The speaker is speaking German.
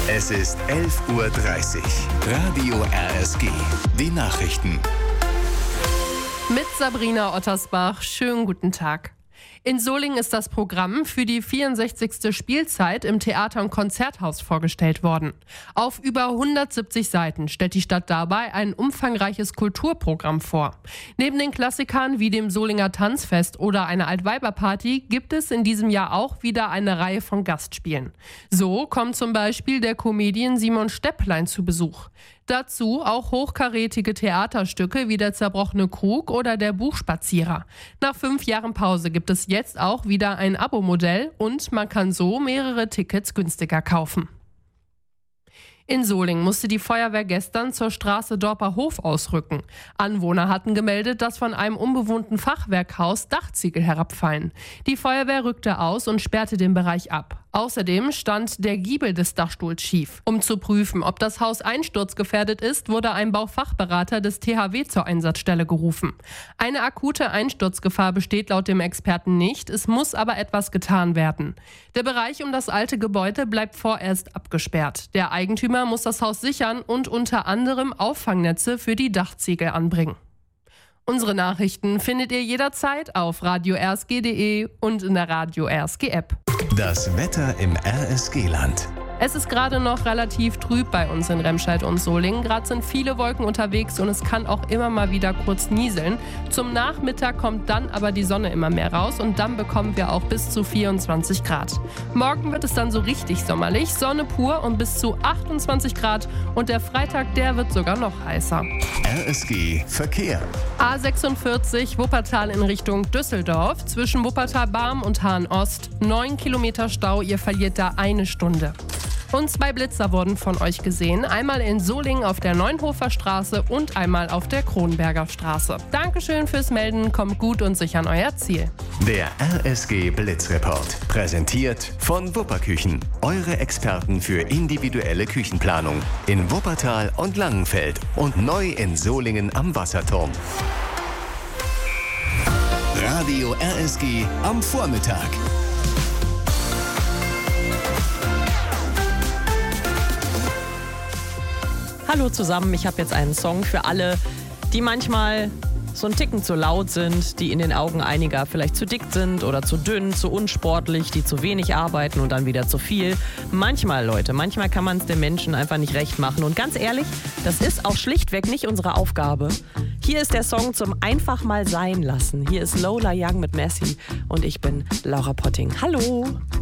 Es ist 11:30 Uhr. Radio RSG. Die Nachrichten. Mit Sabrina Ottersbach. Schönen guten Tag. In Solingen ist das Programm für die 64. Spielzeit im Theater- und Konzerthaus vorgestellt worden. Auf über 170 Seiten stellt die Stadt dabei ein umfangreiches Kulturprogramm vor. Neben den Klassikern wie dem Solinger Tanzfest oder einer Altweiberparty gibt es in diesem Jahr auch wieder eine Reihe von Gastspielen. So kommt zum Beispiel der Comedian Simon Stäpplein zu Besuch. Dazu auch hochkarätige Theaterstücke wie der zerbrochene Krug oder der Buchspazierer. Nach 5 Jahren Pause gibt es jetzt auch wieder ein Abo-Modell und man kann so mehrere Tickets günstiger kaufen. In Solingen musste die Feuerwehr gestern zur Straße Dorper Hof ausrücken. Anwohner hatten gemeldet, dass von einem unbewohnten Fachwerkhaus Dachziegel herabfallen. Die Feuerwehr rückte aus und sperrte den Bereich ab. Außerdem stand der Giebel des Dachstuhls schief. Um zu prüfen, ob das Haus einsturzgefährdet ist, wurde ein Baufachberater des THW zur Einsatzstelle gerufen. Eine akute Einsturzgefahr besteht laut dem Experten nicht, es muss aber etwas getan werden. Der Bereich um das alte Gebäude bleibt vorerst abgesperrt. Der Eigentümer muss das Haus sichern und unter anderem Auffangnetze für die Dachziegel anbringen. Unsere Nachrichten findet ihr jederzeit auf radio-rsg.de und in der Radio RSG App. Das Wetter im RSG-Land. Es ist gerade noch relativ trüb bei uns in Remscheid und Solingen. Gerade sind viele Wolken unterwegs und es kann auch immer mal wieder kurz nieseln. Zum Nachmittag kommt dann aber die Sonne immer mehr raus und dann bekommen wir auch bis zu 24 Grad. Morgen wird es dann so richtig sommerlich, Sonne pur und bis zu 28 Grad. Und der Freitag, der wird sogar noch heißer. RSG Verkehr. A46 Wuppertal in Richtung Düsseldorf. Zwischen Wuppertal-Barm und Hahn-Ost 9 Kilometer Stau, ihr verliert da 1 Stunde. Und 2 Blitzer wurden von euch gesehen. Einmal in Solingen auf der Neunhofer Straße und einmal auf der Kronberger Straße. Dankeschön fürs Melden, kommt gut und sicher an euer Ziel. Der RSG Blitzreport. Präsentiert von Wupperküchen. Eure Experten für individuelle Küchenplanung. In Wuppertal und Langenfeld. Und neu in Solingen am Wasserturm. Radio RSG am Vormittag. Hallo zusammen, ich habe jetzt einen Song für alle, die manchmal so einen Ticken zu laut sind, die in den Augen einiger vielleicht zu dick sind oder zu dünn, zu unsportlich, die zu wenig arbeiten und dann wieder zu viel. Manchmal, Leute, manchmal kann man es den Menschen einfach nicht recht machen. Und ganz ehrlich, das ist auch schlichtweg nicht unsere Aufgabe. Hier ist der Song zum einfach mal sein lassen. Hier ist Lola Young mit Messi und ich bin Laura Potting. Hallo!